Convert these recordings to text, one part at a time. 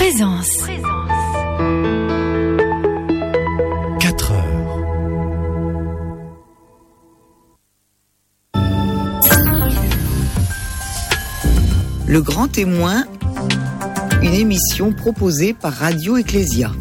Présence. 4 heures. Le Grand Témoin, une émission proposée par Radio Ecclésia.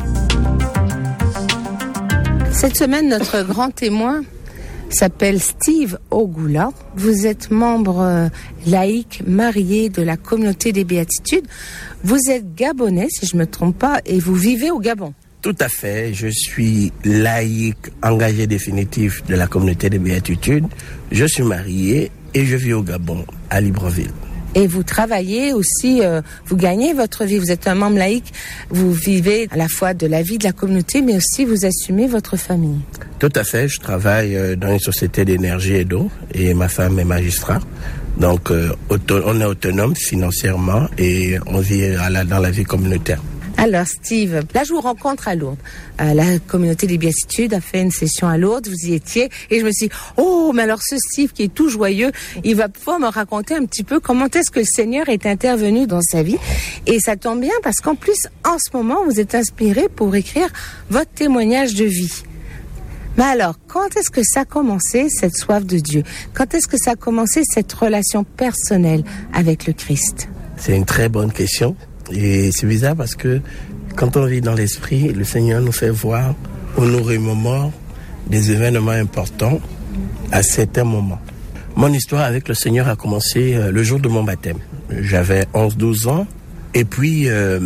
Cette semaine, notre grand témoin s'appelle Steve Ogula. Vous êtes membre laïque marié de la communauté des Béatitudes. Vous êtes gabonais, si je ne me trompe pas, et vous vivez au Gabon. Tout à fait. Je suis laïque engagé définitif de la communauté des Béatitudes. Je suis marié et je vis au Gabon, à Libreville. Et vous travaillez aussi, vous gagnez votre vie, vous êtes un membre laïque, vous vivez à la fois de la vie de la communauté, mais aussi vous assumez votre famille. Tout à fait, je travaille dans une société d'énergie et d'eau, et ma femme est magistrat. Donc on est autonome financièrement et on vit dans la vie communautaire. Alors Steve, là je vous rencontre à Lourdes. La communauté des Béatitudes a fait une session à Lourdes, vous y étiez, et je me suis dit, oh, mais alors ce Steve qui est tout joyeux, il va pouvoir me raconter un petit peu comment est-ce que le Seigneur est intervenu dans sa vie. Et ça tombe bien parce qu'en plus, en ce moment, vous êtes inspiré pour écrire votre témoignage de vie. Mais alors, quand est-ce que ça a commencé, cette soif de Dieu? Quand est-ce que ça a commencé, cette relation personnelle avec le Christ? C'est une très bonne question. Et c'est bizarre parce que quand on vit dans l'esprit, le Seigneur nous fait voir ou nous remémore des événements importants à certains moments. Mon histoire avec le Seigneur a commencé le jour de mon baptême. J'avais 11-12 ans et puis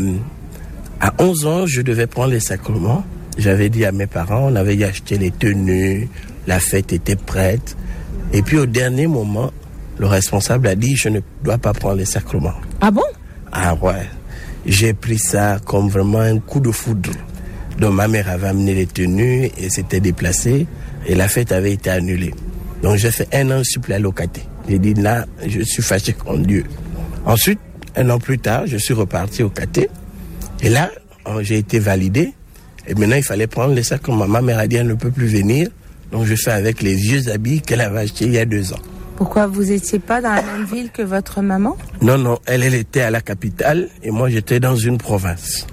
à 11 ans, je devais prendre les sacrements. J'avais dit à mes parents, on avait acheté les tenues, la fête était prête. Et puis au dernier moment, le responsable a dit, je ne dois pas prendre les sacrements. Ah bon? Ah ouais. J'ai pris ça comme vraiment un coup de foudre. Donc ma mère avait amené les tenues et s'était déplacée et la fête avait été annulée. Donc j'ai fait 1 an supplément locaté. J'ai dit là, je suis fâché contre Dieu. Ensuite, 1 an plus tard, je suis reparti au caté et là, j'ai été validé et maintenant il fallait prendre les sacrements. Ma mère a dit elle ne peut plus venir, donc je fais avec les vieux habits qu'elle avait achetés il y a 2 ans. Pourquoi vous étiez pas dans la même ville que votre maman? Non, elle était à la capitale et moi j'étais dans une province,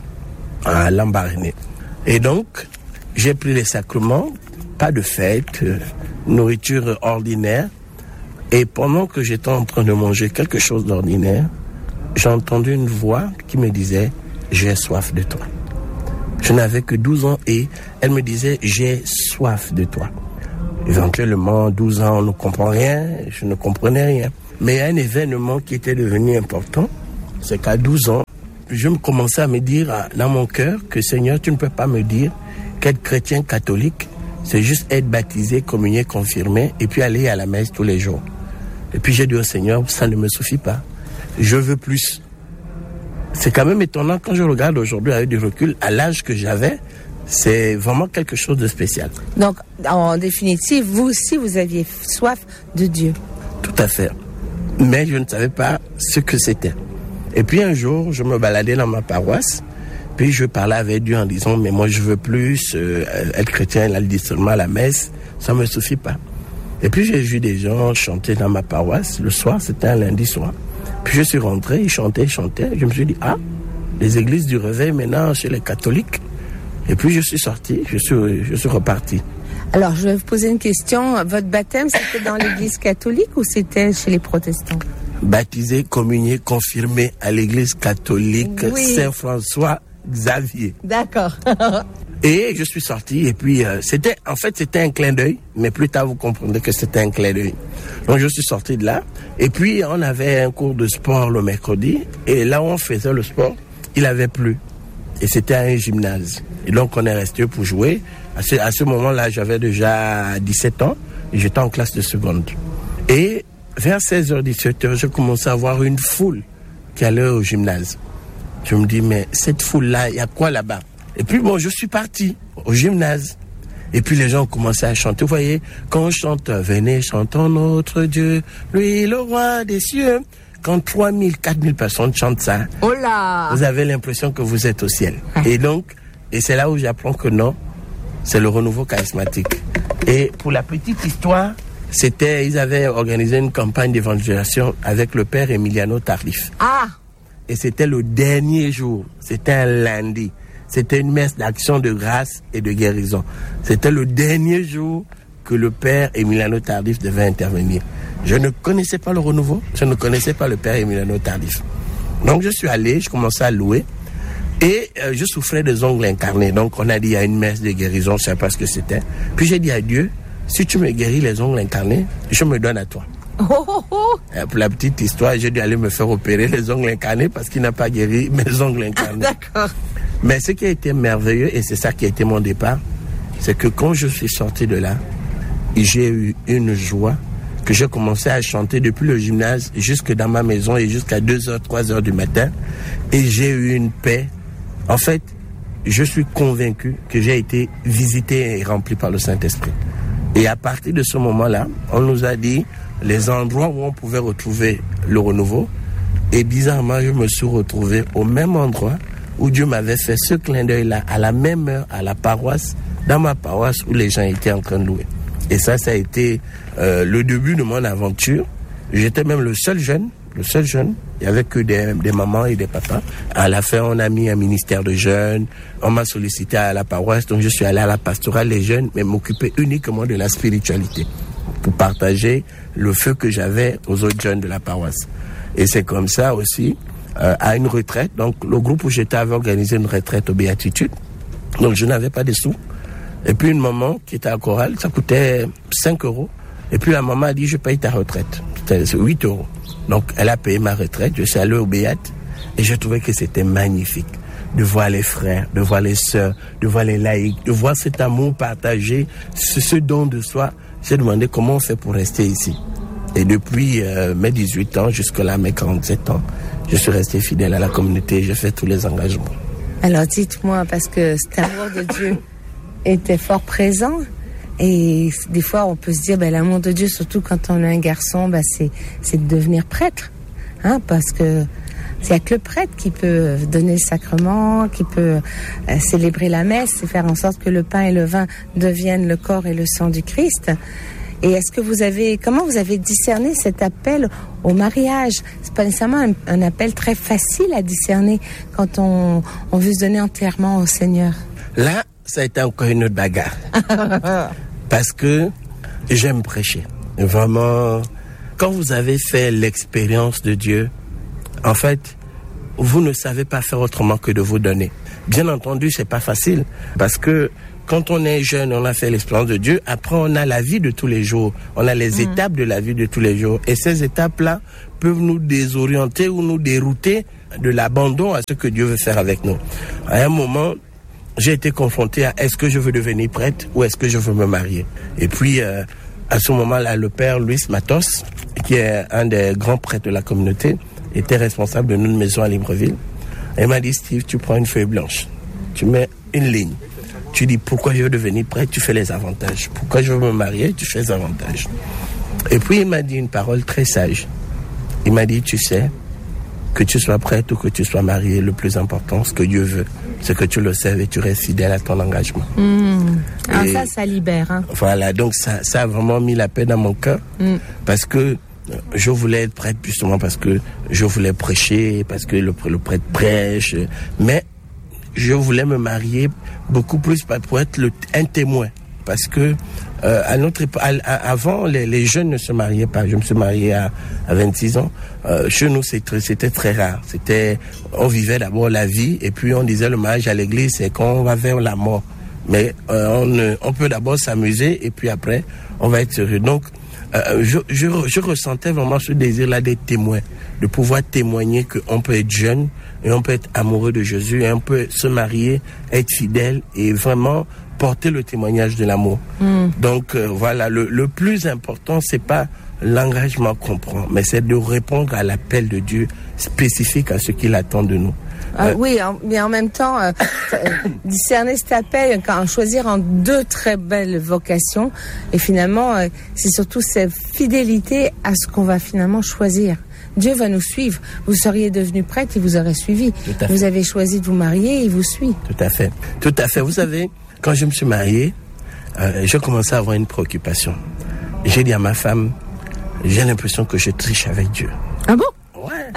à Lambaréné. Et donc, j'ai pris les sacrements, pas de fête, nourriture ordinaire. Et pendant que j'étais en train de manger quelque chose d'ordinaire, j'ai entendu une voix qui me disait « J'ai soif de toi ». Je n'avais que 12 ans et elle me disait « J'ai soif de toi ». Éventuellement, 12 ans, on ne comprend rien, je ne comprenais rien. Mais il y a un événement qui était devenu important, c'est qu'à 12 ans, je me commençais à me dire dans mon cœur que Seigneur, tu ne peux pas me dire qu'être chrétien catholique, c'est juste être baptisé, communié, confirmé, et puis aller à la messe tous les jours. Et puis j'ai dit au Seigneur, ça ne me suffit pas, je veux plus. C'est quand même étonnant quand je regarde aujourd'hui avec du recul, à l'âge que j'avais, c'est vraiment quelque chose de spécial. Donc, en définitive, vous aussi, vous aviez soif de Dieu. Tout à fait. Mais je ne savais pas ce que c'était. Et puis un jour, je me baladais dans ma paroisse, puis je parlais avec Dieu en disant, mais moi je veux plus être chrétien, il a dit seulement à la messe, ça ne me suffit pas. Et puis j'ai vu des gens chanter dans ma paroisse, le soir, c'était un lundi soir. Puis je suis rentré, ils chantaient, je me suis dit, les églises du réveil maintenant chez les catholiques. Et puis je suis sorti, je suis reparti. Alors je vais vous poser une question. Votre baptême, c'était dans l'église catholique ou c'était chez les protestants? Baptisé, communié, confirmé à l'église catholique Saint-François Xavier. D'accord. Et je suis sorti et puis c'était un clin d'œil, mais plus tard vous comprendrez que c'était un clin d'œil. Donc je suis sorti de là et puis on avait un cours de sport le mercredi et là où on faisait le sport, il avait plu. Et c'était un gymnase. Et donc, on est resté pour jouer. À ce moment-là, j'avais déjà 17 ans et j'étais en classe de seconde. Et vers 16h, 17h, je commençais à voir une foule qui allait au gymnase. Je me dis, mais cette foule-là, il y a quoi là-bas? Et puis, je suis parti au gymnase. Et puis, les gens ont commencé à chanter. Vous voyez, quand on chante, venez, chantons notre Dieu, lui, le roi des cieux. Quand 3000, 4000 personnes chantent ça, vous avez l'impression que vous êtes au ciel. Et donc, c'est là où j'apprends que non, c'est le renouveau charismatique. Et pour la petite histoire, ils avaient organisé une campagne d'évangélisation avec le père Emiliano Tardif. et c'était le dernier jour. C'était un lundi. C'était une messe d'action de grâce et de guérison. C'était le dernier jour que le père Emiliano Tardif devait intervenir. Je ne connaissais pas le renouveau, je ne connaissais pas le père Emiliano Tardif. Donc je suis allé, je commençais à louer et je souffrais des ongles incarnés. Donc on a dit il y a une messe de guérison, je ne sais pas ce que c'était. Puis j'ai dit à Dieu, si tu me guéris les ongles incarnés, je me donne à toi. Pour la petite histoire, j'ai dû aller me faire opérer les ongles incarnés parce qu'il n'a pas guéri mes ongles incarnés. D'accord. Mais ce qui a été merveilleux, et c'est ça qui a été mon départ, c'est que quand je suis sorti de là, j'ai eu une joie que j'ai commencé à chanter depuis le gymnase jusque dans ma maison et jusqu'à 2h, 3h du matin. Et j'ai eu une paix. En fait, je suis convaincu que j'ai été visité et rempli par le Saint-Esprit. Et à partir de ce moment-là, on nous a dit les endroits où on pouvait retrouver le renouveau. Et bizarrement, je me suis retrouvé au même endroit où Dieu m'avait fait ce clin d'œil-là, à la même heure, à la paroisse, dans ma paroisse où les gens étaient en train de louer. Et ça a été le début de mon aventure. J'étais même le seul jeune. Il n'y avait que des mamans et des papas. À la fin, on a mis un ministère de jeunes. On m'a sollicité à la paroisse. Donc, je suis allé à la pastorale des jeunes, mais m'occuper uniquement de la spiritualité pour partager le feu que j'avais aux autres jeunes de la paroisse. Et c'est comme ça aussi, à une retraite. Donc, le groupe où j'étais avait organisé une retraite aux Béatitudes. Donc, je n'avais pas de sous. Et puis, une maman qui était à Chorale, ça coûtait 5 €. Et puis, la maman a dit, je paye ta retraite. C'était 8 €. Donc, elle a payé ma retraite. Je suis allé au Béat et je trouvais que c'était magnifique de voir les frères, de voir les sœurs, de voir les laïcs, de voir cet amour partagé, ce don de soi. J'ai demandé comment on fait pour rester ici. Et depuis mes 18 ans jusqu'à mes 47 ans, je suis resté fidèle à la communauté. J'ai fait tous les engagements. Alors, dites-moi, parce que cet amour de Dieu était fort présent. Et des fois, on peut se dire, l'amour de Dieu, surtout quand on est un garçon, c'est de devenir prêtre. Parce que il n'y a que le prêtre qui peut donner le sacrement, qui peut célébrer la messe et faire en sorte que le pain et le vin deviennent le corps et le sang du Christ. Et comment vous avez discerné cet appel au mariage? C'est pas nécessairement un appel très facile à discerner quand on veut se donner entièrement au Seigneur. Là, ça a été encore une autre bagarre. Parce que j'aime prêcher. Vraiment, quand vous avez fait l'expérience de Dieu, en fait, vous ne savez pas faire autrement que de vous donner. Bien entendu, c'est pas facile. Parce que quand on est jeune, on a fait l'expérience de Dieu. Après, on a la vie de tous les jours. On a les étapes de la vie de tous les jours. Et ces étapes-là peuvent nous désorienter ou nous dérouter de l'abandon à ce que Dieu veut faire avec nous. À un moment, j'ai été confronté à est-ce que je veux devenir prêtre ou est-ce que je veux me marier. Et puis, à ce moment-là, le père Luis Matos, qui est un des grands prêtres de la communauté, était responsable de notre maison à Libreville. Il m'a dit, Steve, tu prends une feuille blanche, tu mets une ligne. Tu dis pourquoi je veux devenir prêtre, tu fais les avantages. Pourquoi je veux me marier, tu fais les avantages. Et puis il m'a dit une parole très sage. Il m'a dit, tu sais, que tu sois prêtre ou que tu sois marié, le plus important, ce que Dieu veut, c'est que tu le serves et tu restes fidèle à ton engagement. Alors ça libère. Voilà, donc ça a vraiment mis la paix dans mon cœur. Parce que je voulais être prêtre justement parce que je voulais prêcher, parce que le prêtre prêche. Mais je voulais me marier beaucoup plus pour être un témoin. Parce que avant, les jeunes ne se mariaient pas. Je me suis marié à 26 ans. Chez nous, c'était très rare. On vivait d'abord la vie et puis on disait le mariage à l'église, c'est quand on va vers la mort. Mais on peut d'abord s'amuser et puis après, on va être heureux. Donc, je ressentais vraiment ce désir-là d'être témoin, de pouvoir témoigner qu'on peut être jeune et on peut être amoureux de Jésus et on peut se marier, être fidèle et vraiment porter le témoignage de l'amour. Donc voilà, le plus important, c'est pas l'engagement qu'on prend, mais c'est de répondre à l'appel de Dieu spécifique à ce qu'il attend de nous. Oui, mais en même temps, discerner cet appel, choisir en deux très belles vocations, et finalement, c'est surtout cette fidélité à ce qu'on va finalement choisir. Dieu va nous suivre. Vous seriez devenu prêtre, il vous aurait suivi. Vous avez choisi de vous marier, il vous suit. Tout à fait. Tout à fait. Vous savez, quand je me suis marié, j'ai commencé à avoir une préoccupation. J'ai dit à ma femme, j'ai l'impression que je triche avec Dieu. Ah bon? Ouais.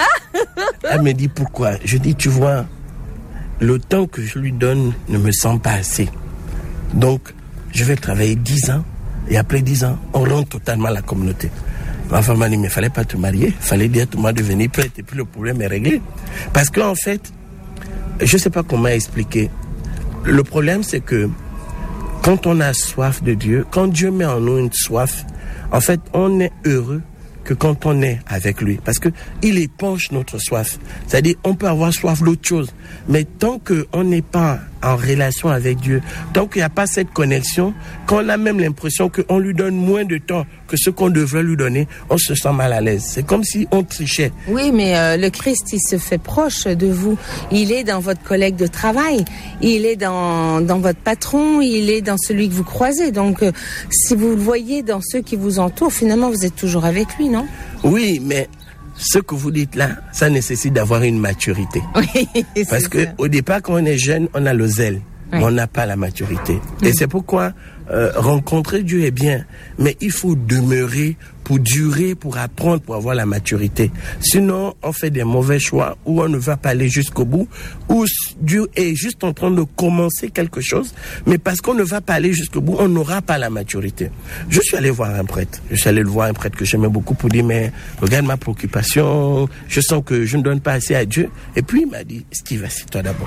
Elle me dit pourquoi. Je dis, tu vois, le temps que je lui donne ne me semble pas assez. Donc, je vais travailler 10 ans. Et après 10 ans, on rentre totalement à la communauté. Ma femme m'a dit, mais il ne fallait pas te marier. Il fallait directement devenir prêtre. Et puis le problème est réglé. Parce qu'en fait, je ne sais pas comment expliquer. Le problème, c'est que quand on a soif de Dieu, quand Dieu met en nous une soif, en fait, on est heureux que quand on est avec lui. Parce que il épanche notre soif. C'est-à-dire, on peut avoir soif d'autre chose. Mais tant qu'on n'est pas en relation avec Dieu, tant qu'il n'y a pas cette connexion, quand on a même l'impression qu'on lui donne moins de temps que ce qu'on devrait lui donner, on se sent mal à l'aise. C'est comme si on trichait. Oui, mais le Christ, il se fait proche de vous. Il est dans votre collègue de travail. Il est dans votre patron. Il est dans celui que vous croisez. Donc, si vous le voyez dans ceux qui vous entourent, finalement, vous êtes toujours avec lui, non? Oui, mais ce que vous dites là, ça nécessite d'avoir une maturité. Oui, parce que au départ, quand on est jeune, on a le zèle, mais on n'a pas la maturité. Et c'est pourquoi rencontrer Dieu est bien, mais il faut demeurer pour durer, pour apprendre, pour avoir la maturité. Sinon, on fait des mauvais choix, ou on ne va pas aller jusqu'au bout, ou Dieu est juste en train de commencer quelque chose, mais parce qu'on ne va pas aller jusqu'au bout, on n'aura pas la maturité. Je suis allé voir un prêtre. Je suis allé le voir, un prêtre que j'aimais beaucoup, pour dire, mais regarde ma préoccupation, je sens que je ne donne pas assez à Dieu. Et puis il m'a dit, Steve, assieds-toi d'abord.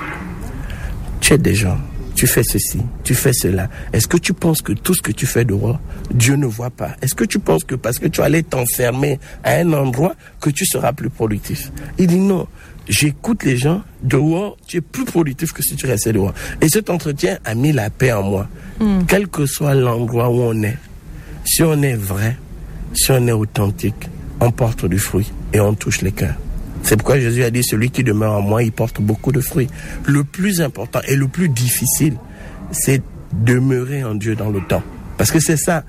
Tu es des gens. Tu fais ceci, tu fais cela. Est-ce que tu penses que tout ce que tu fais dehors, Dieu ne voit pas? Est-ce que tu penses que parce que tu allais t'enfermer à un endroit, que tu seras plus productif? Il dit non, j'écoute les gens, dehors, tu es plus productif que si tu restais dehors. Et cet entretien a mis la paix en moi. Quel que soit l'endroit où on est, si on est vrai, si on est authentique, on porte du fruit et on touche les cœurs. C'est pourquoi Jésus a dit, celui qui demeure en moi, il porte beaucoup de fruits. Le plus important et le plus difficile, c'est demeurer en Dieu dans le temps. Parce que c'est ça,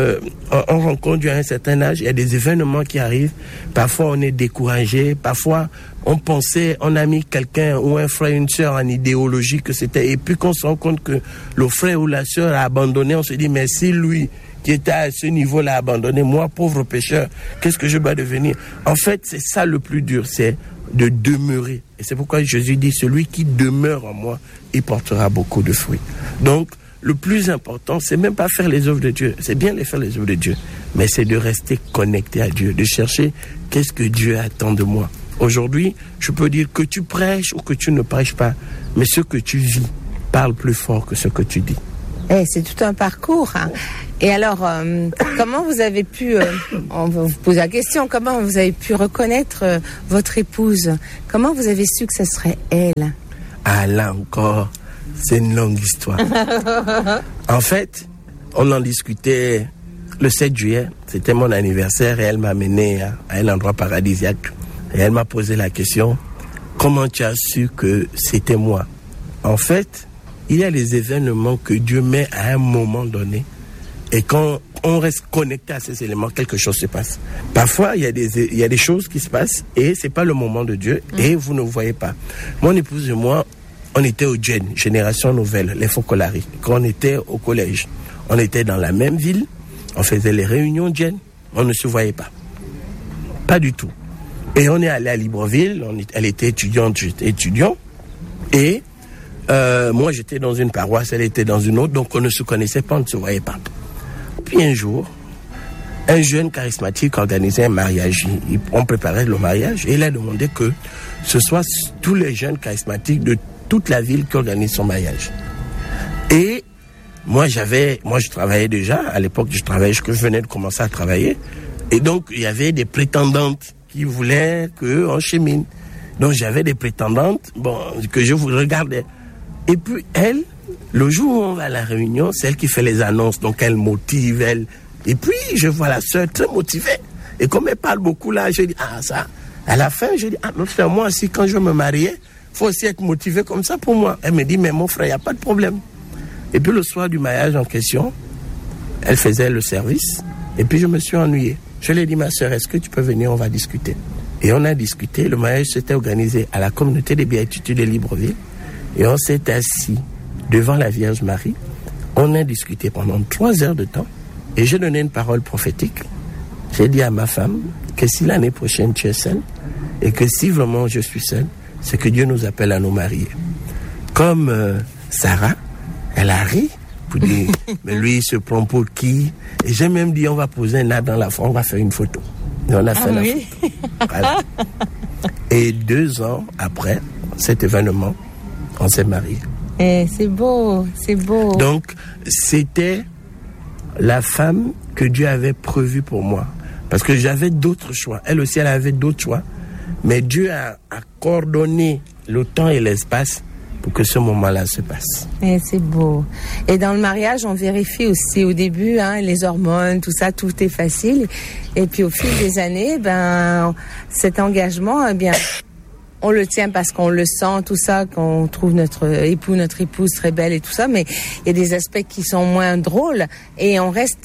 on rencontre Dieu à un certain âge, il y a des événements qui arrivent, parfois on est découragé, parfois on pensait, on a mis quelqu'un ou un frère, une sœur en idéologie que c'était, et puis qu'on se rend compte que le frère ou la sœur a abandonné, on se dit, mais si lui, qui était à ce niveau-là abandonné, moi, pauvre pécheur, qu'est-ce que je dois devenir? En fait, c'est ça le plus dur, c'est de demeurer. Et c'est pourquoi Jésus dit, celui qui demeure en moi, il portera beaucoup de fruits. Donc, le plus important, c'est même pas faire les œuvres de Dieu. C'est bien de faire les œuvres de Dieu, mais c'est de rester connecté à Dieu, de chercher qu'est-ce que Dieu attend de moi. Aujourd'hui, je peux dire que tu prêches ou que tu ne prêches pas, mais ce que tu vis parle plus fort que ce que tu dis. C'est tout un parcours. Hein. Et alors, comment vous avez pu, on va vous poser la question, comment vous avez pu reconnaître votre épouse? Comment vous avez su que ce serait elle? Ah là encore, c'est une longue histoire. En fait, on en discutait le 7 juillet, c'était mon anniversaire et elle m'a amené à un endroit paradisiaque. Et elle m'a posé la question, comment tu as su que c'était moi? En fait, il y a les événements que Dieu met à un moment donné. Et quand on reste connecté à ces éléments, quelque chose se passe. Parfois, il y a des choses qui se passent et c'est pas le moment de Dieu et vous ne voyez pas. Mon épouse et moi, on était au GEN, Génération Nouvelle, les Focolari. Quand on était au collège, on était dans la même ville, on faisait les réunions GEN, on ne se voyait pas. Pas du tout. Et on est allé à Libreville, elle était étudiante, j'étais étudiant. Et moi, j'étais dans une paroisse, elle était dans une autre, donc on ne se connaissait pas, on ne se voyait pas. Puis un jour, un jeune charismatique organisait un mariage. On préparait le mariage et il a demandé que ce soit tous les jeunes charismatiques de toute la ville qui organisent son mariage. Et moi, je travaillais déjà. À l'époque, je venais de commencer à travailler. Et donc, il y avait des prétendantes qui voulaient qu'on chemine. Donc, j'avais des prétendantes, que je regardais. Et puis, elle, le jour où on va à la réunion, c'est elle qui fait les annonces. Donc, elle motive, elle. Et puis, je vois la sœur très motivée. Et comme elle parle beaucoup là, je dis, ça. À la fin, je dis, mon frère, moi aussi, quand je vais me marier, il faut aussi être motivé comme ça pour moi. Elle me dit, mais mon frère, il n'y a pas de problème. Et puis, le soir du mariage en question, elle faisait le service. Et puis, je me suis ennuyé. Je lui ai dit, ma sœur, est-ce que tu peux venir, on va discuter. Et on a discuté. Le mariage s'était organisé à la communauté des béatitudes de Libreville. Et on s'est assis devant la Vierge Marie. On a discuté pendant 3 heures de temps. Et j'ai donné une parole prophétique. J'ai dit à ma femme que si l'année prochaine tu es seule, et que si vraiment je suis seule, c'est que Dieu nous appelle à nous marier. Comme Sarah, elle a ri pour dire, mais lui il se prend pour qui? Et j'ai même dit, on va poser un arbre dans la forêt, on va faire une photo. Et on a fait la photo. Voilà. Et 2 ans après cet événement, on s'est mariés. Et c'est beau, c'est beau. Donc, c'était la femme que Dieu avait prévue pour moi. Parce que j'avais d'autres choix. Elle aussi, elle avait d'autres choix. Mais Dieu a coordonné le temps et l'espace pour que ce moment-là se passe. Et c'est beau. Et dans le mariage, on vérifie aussi au début, les hormones, tout ça, tout est facile. Et puis au fil des années, cet engagement, on le tient parce qu'on le sent, tout ça, qu'on trouve notre époux, notre épouse très belle et tout ça. Mais il y a des aspects qui sont moins drôles et on reste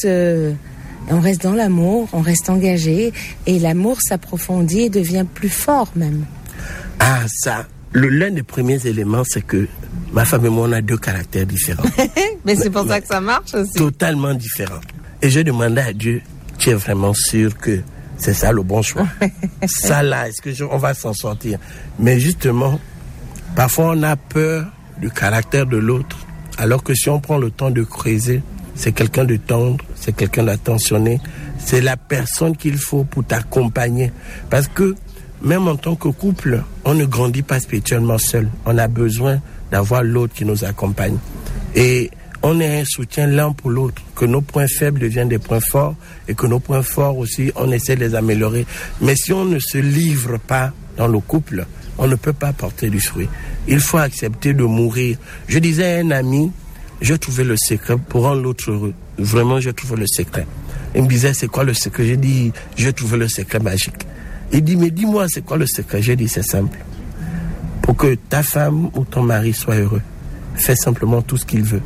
dans l'amour, on reste engagé et l'amour s'approfondit et devient plus fort même. Ah, ça. L'un des premiers éléments, c'est que ma femme et moi, on a 2 caractères différents. Mais c'est pour ça que ça marche aussi. Totalement différents. Et j'ai demandé à Dieu, tu es vraiment sûr que c'est ça le bon choix? Ça là, est-ce qu'on va s'en sortir? Mais justement, parfois on a peur du caractère de l'autre, alors que si on prend le temps de creuser, c'est quelqu'un de tendre, c'est quelqu'un d'attentionné, c'est la personne qu'il faut pour t'accompagner. Parce que même en tant que couple, on ne grandit pas spirituellement seul. On a besoin d'avoir l'autre qui nous accompagne. Et on est un soutien l'un pour l'autre, que nos points faibles deviennent des points forts et que nos points forts aussi, on essaie de les améliorer. Mais si on ne se livre pas dans le couple, on ne peut pas porter du fruit. Il faut accepter de mourir. Je disais à un ami, j'ai trouvé le secret pour rendre l'autre heureux. Vraiment, j'ai trouvé le secret. Il me disait, c'est quoi le secret? J'ai dit, j'ai trouvé le secret magique. Il dit, mais dis-moi, c'est quoi le secret? J'ai dit, c'est simple. Pour que ta femme ou ton mari soit heureux, fais simplement tout ce qu'il veut.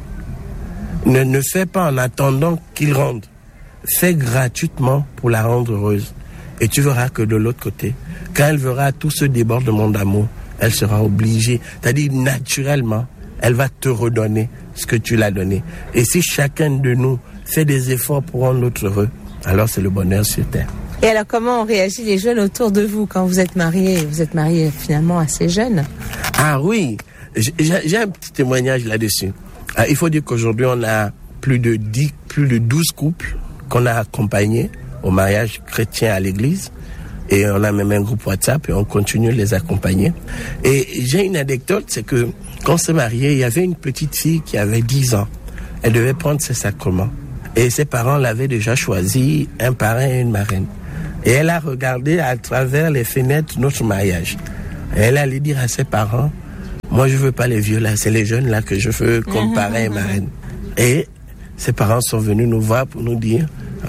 Ne fais pas en attendant qu'il rende. Fais gratuitement pour la rendre heureuse. Et tu verras que de l'autre côté, quand elle verra tout ce débordement d'amour, elle sera obligée, c'est-à-dire naturellement, elle va te redonner ce que tu l'as donné. Et si chacun de nous fait des efforts pour rendre l'autre heureux, alors c'est le bonheur sur terre. Et alors, comment ont réagi les jeunes autour de vous quand vous êtes mariés? Vous êtes mariés finalement assez jeunes. Ah oui, j'ai un petit témoignage là-dessus. Il faut dire qu'aujourd'hui, on a plus de 12 couples qu'on a accompagnés au mariage chrétien à l'église. Et on a même un groupe WhatsApp et on continue de les accompagner. Et j'ai une anecdote, c'est que quand on s'est mariés, il y avait une petite fille qui avait 10 ans. Elle devait prendre ses sacrements. Et ses parents l'avaient déjà choisi, un parrain et une marraine. Et elle a regardé à travers les fenêtres notre mariage. Et elle allait dire à ses parents, moi je veux pas les vieux là, c'est les jeunes là que je veux comme parrain et marraine. Et ses parents sont venus nous voir pour nous dire,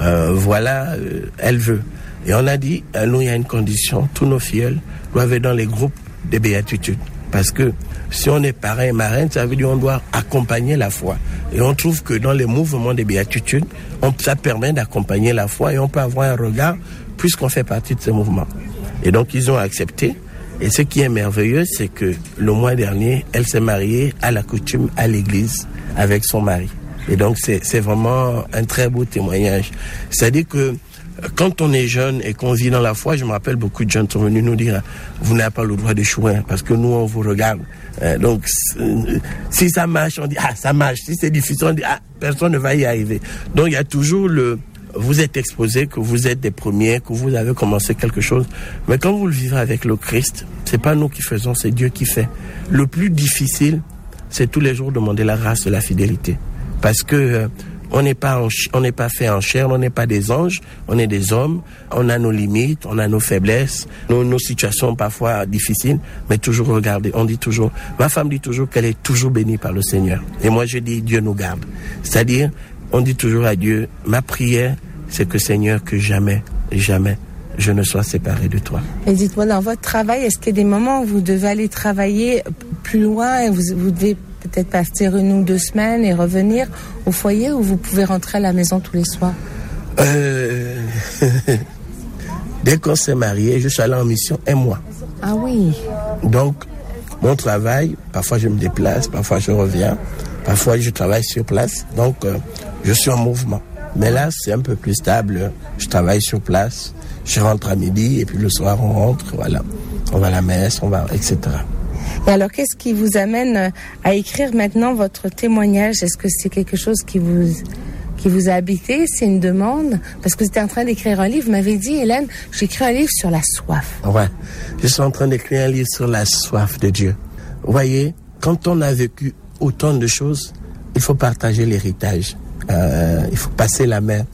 elle veut. Et on a dit, nous il y a une condition, tous nos filleuls doivent être dans les groupes de béatitude. Parce que si on est parrain et marraine, ça veut dire qu'on doit accompagner la foi. Et on trouve que dans les mouvements de béatitude, ça permet d'accompagner la foi et on peut avoir un regard puisqu'on fait partie de ce mouvement. Et donc ils ont accepté. Et ce qui est merveilleux, c'est que le mois dernier, elle s'est mariée à la coutume à l'église avec son mari. Et donc c'est vraiment un très beau témoignage. C'est-à-dire que quand on est jeune et qu'on vit dans la foi, je me rappelle beaucoup de jeunes sont venus nous dire, vous n'avez pas le droit d'échouer parce que nous on vous regarde. Donc si ça marche, on dit ça marche. Si c'est difficile, on dit personne ne va y arriver. Donc il y a toujours vous êtes exposé, que vous êtes des premiers, que vous avez commencé quelque chose. Mais quand vous le vivez avec le Christ, c'est pas nous qui faisons, c'est Dieu qui fait. Le plus difficile, c'est tous les jours demander la grâce de la fidélité. Parce que on n'est pas fait en chair, on n'est pas des anges, on est des hommes, on a nos limites, on a nos faiblesses, nos situations parfois difficiles, mais toujours regardez, on dit toujours, ma femme dit toujours qu'elle est toujours bénie par le Seigneur. Et moi je dis, Dieu nous garde. C'est-à-dire, on dit toujours à Dieu, ma prière, c'est que Seigneur, que jamais, jamais, je ne sois séparé de toi. Et dites-moi, dans votre travail, est-ce qu'il y a des moments où vous devez aller travailler plus loin et vous devez peut-être partir 1 ou 2 semaines et revenir au foyer, ou vous pouvez rentrer à la maison tous les soirs? Dès qu'on s'est marié, je suis allé en mission 1 mois. Ah oui. Donc, mon travail, parfois je me déplace, parfois je reviens, parfois je travaille sur place. Donc, je suis en mouvement. Mais là, c'est un peu plus stable. Je travaille sur place. Je rentre à midi et puis le soir, on rentre. Voilà. On va à la messe, etc. Et alors, qu'est-ce qui vous amène à écrire maintenant votre témoignage? Est-ce que c'est quelque chose qui vous a habité? C'est une demande? Parce que vous étiez en train d'écrire un livre. Vous m'avez dit, Hélène, j'écris un livre sur la soif. Ouais. Je suis en train d'écrire un livre sur la soif de Dieu. Vous voyez, quand on a vécu autant de choses, il faut partager l'héritage. Il faut passer la main.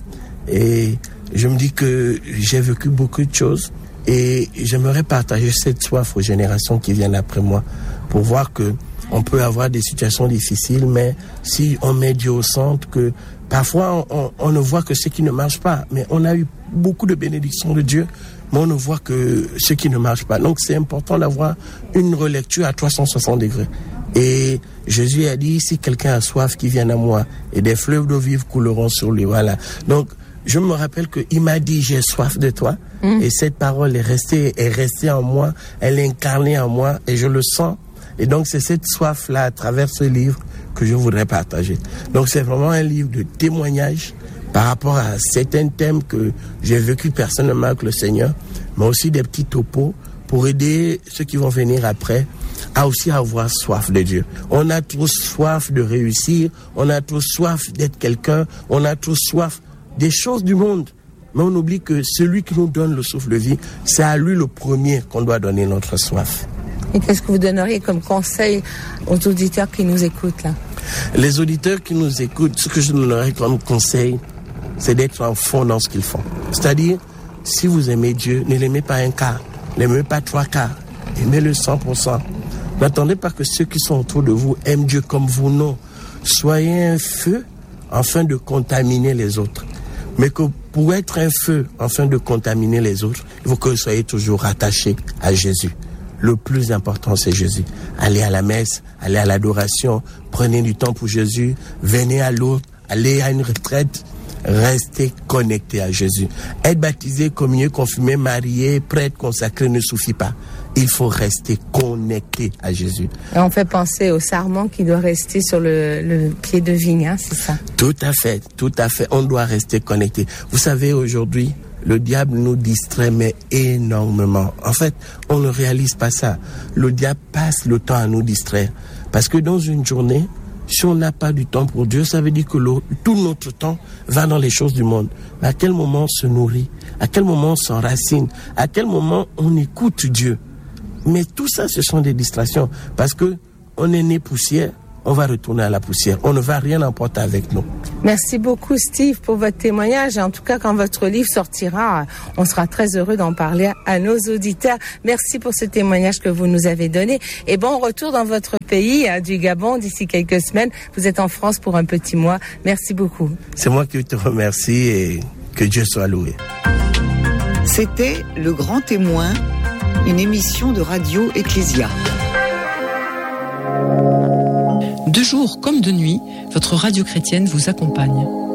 Et je me dis que j'ai vécu beaucoup de choses et j'aimerais partager cette soif aux générations qui viennent après moi pour voir que on peut avoir des situations difficiles, mais si on met Dieu au centre, que parfois on ne voit que ce qui ne marche pas, mais on a eu beaucoup de bénédictions de Dieu, mais on ne voit que ce qui ne marche pas. Donc c'est important d'avoir une relecture à 360 degrés. Et Jésus a dit, si quelqu'un a soif, qu'il vienne à moi, et des fleuves d'eau vive couleront sur lui. Voilà. Donc, je me rappelle qu'il m'a dit, j'ai soif de toi. Et cette parole est restée en moi, elle est incarnée en moi, et je le sens. Et donc, c'est cette soif-là, à travers ce livre, que je voudrais partager. Donc, c'est vraiment un livre de témoignage par rapport à certains thèmes que j'ai vécu personnellement avec le Seigneur, mais aussi des petits topos pour aider ceux qui vont venir après à aussi avoir soif de Dieu. On a tous soif de réussir, on a tous soif d'être quelqu'un, on a tous soif des choses du monde. Mais on oublie que celui qui nous donne le souffle de vie, c'est à lui le premier qu'on doit donner notre soif. Et qu'est-ce que vous donneriez comme conseil aux auditeurs qui nous écoutent là? Les auditeurs qui nous écoutent, ce que je donnerais comme conseil, c'est d'être en fond dans ce qu'ils font. C'est-à-dire, si vous aimez Dieu, ne l'aimez pas un quart, n'aimez pas 3 quarts, aimez-le 100%. N'attendez pas que ceux qui sont autour de vous aiment Dieu comme vous, non. Soyez un feu afin de contaminer les autres. Mais que pour être un feu afin de contaminer les autres, il faut que vous soyez toujours attaché à Jésus. Le plus important, c'est Jésus. Allez à la messe, allez à l'adoration, prenez du temps pour Jésus, venez à l'autre, allez à une retraite, restez connecté à Jésus. Être baptisé, communié, confirmé, marié, prêtre, consacré ne suffit pas. Il faut rester connecté à Jésus. Et on fait penser au sarment qui doit rester sur le pied de vigne, hein, c'est ça? Tout à fait, tout à fait. On doit rester connecté. Vous savez, aujourd'hui, le diable nous distrait, mais énormément. En fait, on ne réalise pas ça. Le diable passe le temps à nous distraire. Parce que dans une journée, si on n'a pas du temps pour Dieu, ça veut dire que tout notre temps va dans les choses du monde. Mais à quel moment on se nourrit? À quel moment on s'enracine? À quel moment on écoute Dieu? Mais tout ça, ce sont des distractions. Parce que on est né poussière, on va retourner à la poussière. On ne va rien emporter avec nous. Merci beaucoup, Steve, pour votre témoignage. Et en tout cas, quand votre livre sortira, on sera très heureux d'en parler à nos auditeurs. Merci pour ce témoignage que vous nous avez donné. Et bon retour dans votre pays, du Gabon, d'ici quelques semaines. Vous êtes en France pour un petit mois. Merci beaucoup. C'est moi qui te remercie et que Dieu soit loué. C'était Le Grand Témoin, une émission de Radio Ecclésia. De jour comme de nuit, votre radio chrétienne vous accompagne.